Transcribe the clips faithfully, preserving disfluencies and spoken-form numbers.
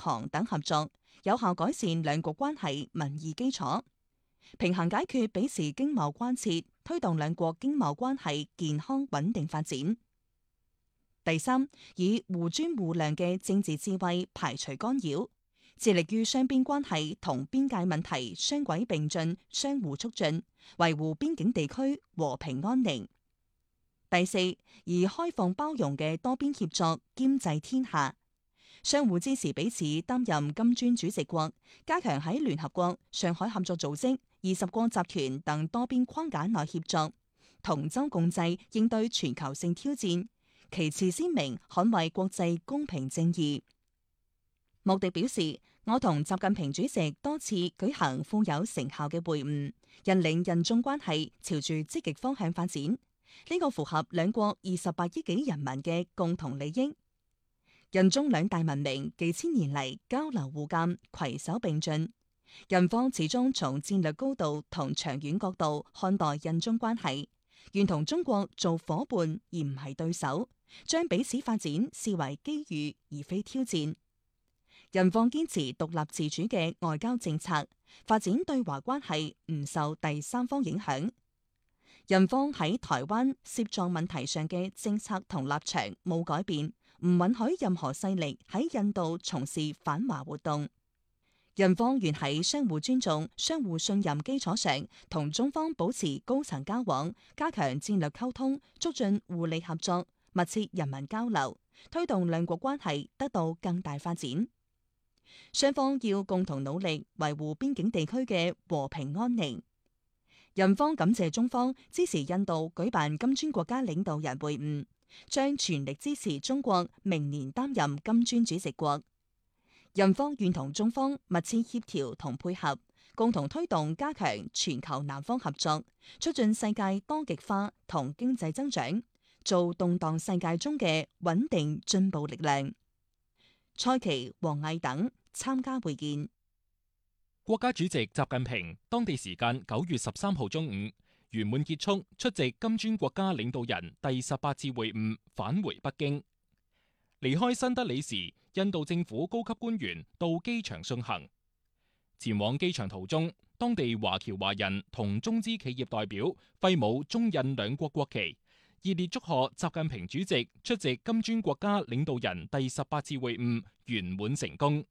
航等合作，有效改善兩國關係民意基礎，平衡解決彼時經貿關切，推動兩國經貿關係健康穩定發展。第三，以互尊互諒嘅政治智慧排除干擾，致力於雙邊關係同邊界問題雙軌並進、相互促進，維護邊境地區和平安寧。第四，以開放包容嘅多邊協作兼濟天下，相互支持彼此擔任金磚主席國，加強喺聯合國、上海合作組織、二十國集團等多邊框架內協作，同舟共濟應對全球性挑戰，旗幟鮮明捍衛國際公平正義。莫迪表示，我同習近平主席多次舉行富有成效嘅會晤，引領印中關係朝住積極方向發展，呢個符合兩國二十八億幾人民嘅共同利益。印中兩大文明幾千年嚟交流互鑒、攜手並進，印方始終從戰略高度同長遠角度看待印中關係，願同中國做夥伴而唔係對手，將彼此發展視為機遇而非挑戰。印方堅持獨立自主嘅外交政策，發展對華關係唔受第三方影響。印方喺台灣涉藏問題上嘅政策同立場冇改變，唔允許任何勢力喺印度從事反華活動。印方願喺相互尊重、相互信任基礎上，同中方保持高層交往，加強戰略溝通，促進互利合作，密切人民交流，推動兩國關係得到更大發展。雙方要共同努力維護邊境地區嘅和平安寧。印方感謝中方支持印度舉辦金磚國家領導人會晤，將全力支持中國明年擔任金磚主席國。印方願同中方密切協調同配合，共同推動加強全球南方合作，促進世界多極化同經濟增長，做動盪世界中嘅穩定進步力量。蔡奇、王毅等參加會見。 國家主席習近平當地時間九月十三號中午圓滿結束出席金磚國家領導人第十八次會晤，返回北京。離開新德里時，印度政府高級官員到機場送行。前往機場途中，當地華僑華人同中資企業代表揮舞中印兩國國旗，熱烈祝賀習近平主席出席金磚國家領導人第十八次會晤圓滿成功。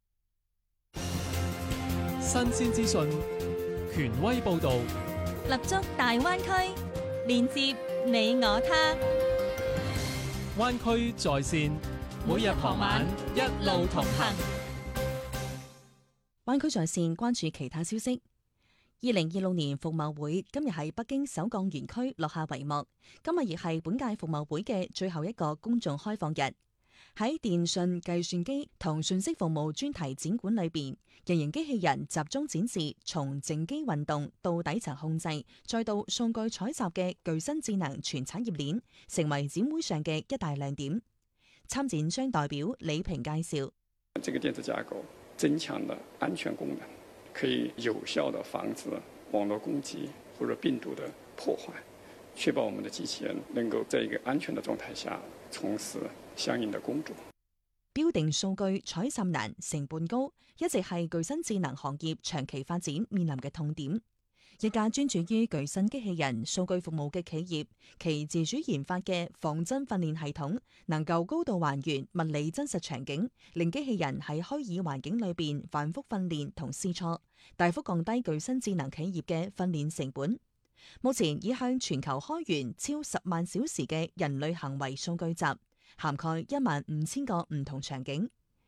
新鮮資訊，權威報導， 立足大灣區，連接你我他。 灣區在線，每日傍晚一路同行。 灣區在線關注其他消息。二零二六年服貿會今日喺北京首鋼園區落下帷幕，今日亦係本屆服貿會嘅最後一個公眾開放日。喺電訊、計算機同信息服務專題展館裏邊，人形機器人集中展示從靜機運動到底層控制，再到數據採集嘅具身智能全產業鏈，成為展會上嘅一大亮點。參展商代表李平介紹： 這個電子架構增強了安全功能，可以有效地防止網絡攻擊或者病毒的破壞，確保我們的機器人能夠在一個安全的狀態下從事相應的工作。 標定數據採集難、成本高，一直係具身智能行業長期發展面臨嘅痛點。一家專注於具身機器人數據服務嘅企業，其自主研發嘅仿真訓練系統，能夠高度還原物理真實場景，令機器人喺虛擬環境裏邊反覆訓練同試錯，大幅降低具身智能企業嘅訓練成本。目前已向全球開源超十萬小時嘅人類行為數據集，涵蓋一萬五千個唔同場景。